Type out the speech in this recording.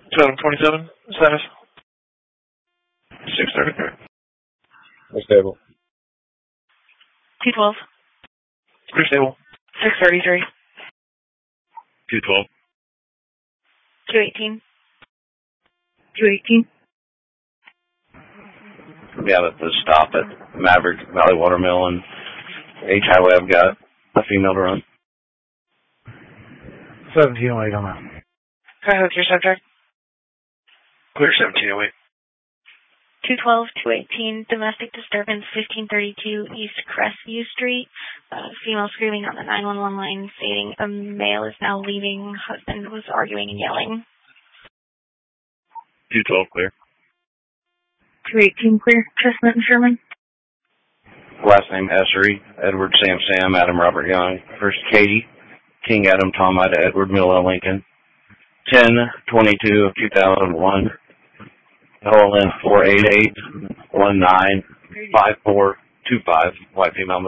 727, status. 633. We're stable. 212. Clear stable. 633. 212. 218. 218. Yeah, at the stop at Maverick Valley Watermill and H Highway, I've got a female to run. 1708 on that. Go ahead with your subject. Clear 1708. 212, 218, domestic disturbance, 1532 East Crestview Street. Female screaming on the 911 line, stating a male is now leaving. Husband was arguing and yelling. 212, clear. 218, clear. Chestnut and Sherman. Last name Essery, Edward Sam, Adam Robert Young. First Katie, King Adam Tom Ida Edward Miller Lincoln. 10/22 of 2001. LLN 488195425. White female.